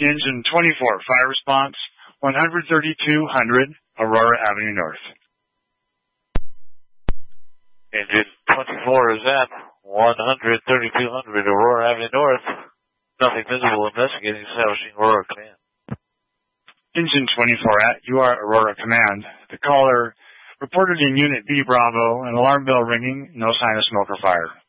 Engine 24, fire response 13200 Aurora Avenue North. Engine 24 is at 13200 Aurora Avenue North. Nothing visible. Investigating. Establishing Aurora Command. Engine 24 at, you are Aurora Command. The caller reported in Unit B Bravo, an alarm bell ringing, no sign of smoke or fire.